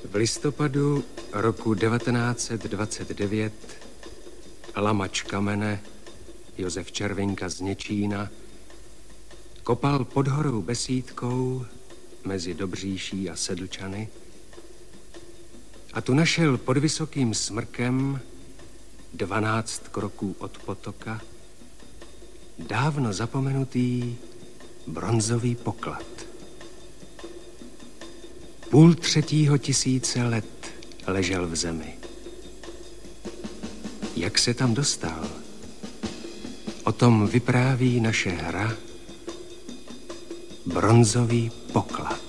V listopadu roku 1929 lamač kamene Josef Červinka z Něčína kopal pod horou Besídkou mezi Dobříší a Sedlčany a tu našel pod vysokým smrkem 12 kroků od potoka dávno zapomenutý bronzový poklad. 500 000 let ležel v zemi. Jak se tam dostal? O tom vypráví naše hra Bronzový poklad.